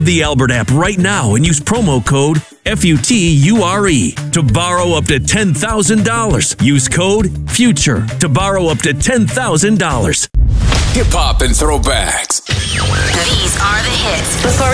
the Albert app right now and use promo code FUTURE to borrow up to $10,000. Use code FUTURE to borrow up to $10,000. Hip hop and throwbacks. These are the hits. Before